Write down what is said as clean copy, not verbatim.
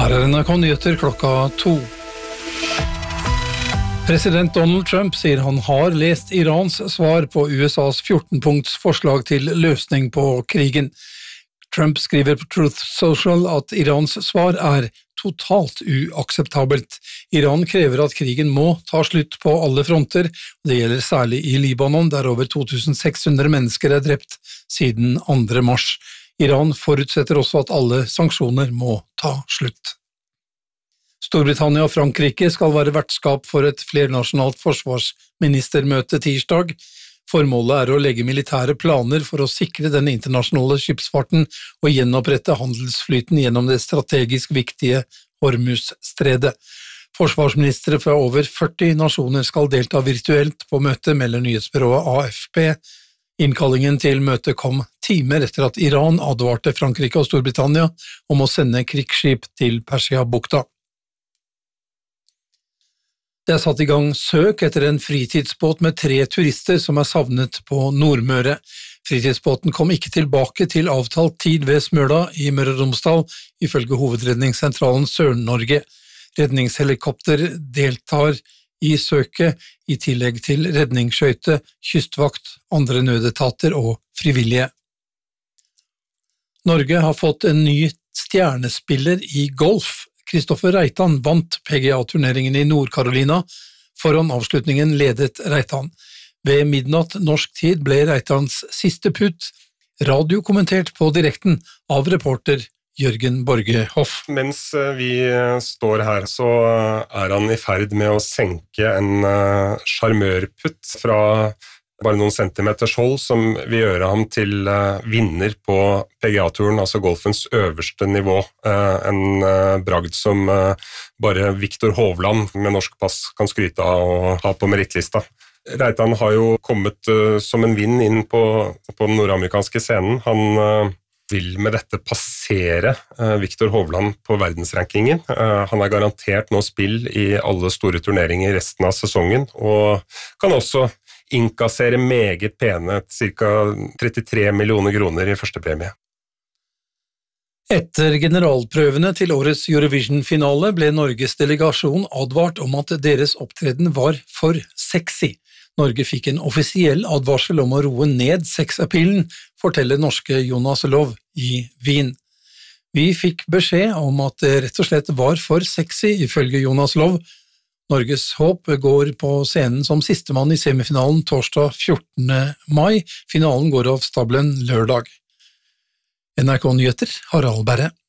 Her NRK Nyheter klokka 2. President Donald Trump sier han har lest Irans svar på USAs 14-punkts forslag til løsning på krigen. Trump skriver på Truth Social at Irans svar totalt uakseptabelt. Iran krever at krigen må ta slutt på alle fronter, og det gjelder særlig i Libanon, der over 2600 mennesker drept siden 2. mars. Iran forutsetter også at alle sanksjoner må ta slutt. Storbritannia og Frankrike skal være vertskap for et flernasjonalt forsvarsministermøte tirsdag. Formålet å legge militære planer for å sikre den internasjonale skipsfarten og gjenopprette handelsflyten gjennom det strategisk viktige Hormuz-stredet. Forsvarsministre fra over 40 nasjoner skal delta virtuelt på møtet, melder nyhetsbyrået AFP. Innkallingen til møtet kom timer etter at Iran advarte Frankrike og Storbritannia om å sende krigsskip til Persia-bukta. Det satt i gang søk etter en fritidsbåt med 3 turister som savnet på Nordmøre. Fritidsbåten kom ikke tilbake til avtalt tid ved Smøla i Møre og Romsdal, ifølge Hovedredningssentralen Sør-Norge. Redningshelikopter deltar i søket, i tillegg til redningsskøyte, kystvakt, andre nødetater og frivillige. Norge har fått en ny stjernespiller i golf. Kristoffer Reitan vant PGA-turneringen i Nord-Carolina. Foran avslutningen ledet Reitan. Ved midnatt norsk tid ble Reitans siste putt radiokommentert på direkten av reporter Jørgen Borge Hoff. Mens vi står her, så han i ferd med å senke en charmørputt fra bare noen centimeters hold, som vil gjøre ham til vinner på PGA-turen, altså golfens øverste nivå. En bragd som bare Viktor Hovland med norsk pass kan skryte av å ha på merittlista. Reitan har jo kommet som en vind inn på den nordamerikanske scenen. Han vil med dette passere Viktor Hovland på verdensrankingen. Han garantert nå spill i alle store turneringer resten av sesongen, og kan også innkassere meget pene, ca. 33 millioner kroner i første premie. Etter generalprøvene til årets Eurovision-finale ble Norges delegasjon advart om at deres opptreden var for sexy. Norge fikk en offisiell advarsel om å roe ned sexappealen, forteller norske Jonas Lov i Wien. Vi fikk beskjed om at det rett og slett var for sexy, ifølge Jonas Lov. Norges håp går på scenen som sistemann i semifinalen torsdag 14. mai. Finalen går av stabelen lørdag. NRK Nyheter, Harald Berre.